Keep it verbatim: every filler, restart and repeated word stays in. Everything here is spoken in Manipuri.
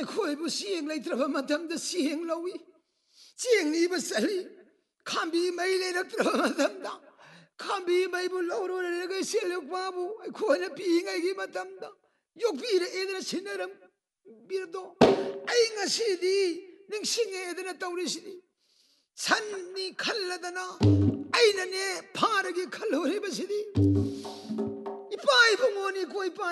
ꯑꯩꯈꯣꯏꯕꯨ ꯆꯦꯡ ꯂꯩꯇ꯭ꯔꯕ ꯃꯇꯝꯗ ꯆꯦꯡ ꯂꯧꯏ, ꯆꯦꯡ ꯅꯤꯕ ꯆꯠꯂꯤ꯫ ꯈꯥꯝꯕꯤ ꯃꯩ ꯂꯩꯔꯛꯇ꯭ꯔꯕ ꯃꯇꯝꯗ ꯈꯥꯝꯕꯤ ꯃꯩꯕꯨ ꯂꯧꯔꯨꯔꯒ ꯏꯆꯦꯜꯅꯨꯄꯥꯕꯨ ꯑꯩꯈꯣꯏꯅ ꯄꯤꯛꯏꯉꯩꯒꯤ ꯃꯇꯝꯗ ꯌꯣꯛꯄꯤꯔꯛꯑꯦꯗꯅ ꯁꯤꯟꯅꯔꯝꯕꯤꯔꯗꯣ ꯑꯩ ꯉꯁꯤꯗꯤ ꯅꯤꯡꯁꯤꯡꯉꯛꯑꯦꯗꯅ ꯇꯧꯔꯤꯁꯤꯅꯤ꯫ ꯁꯟꯅꯤ ꯈꯜꯂꯗꯅ ꯑꯩꯅꯅꯦ ꯐꯥꯔꯒꯦ ꯈꯜꯂꯨꯔꯤꯕꯁꯤꯗꯤ ꯏꯄꯥ ꯏꯕꯨꯡꯉꯣꯅꯤꯀꯣ, ꯏꯄꯥ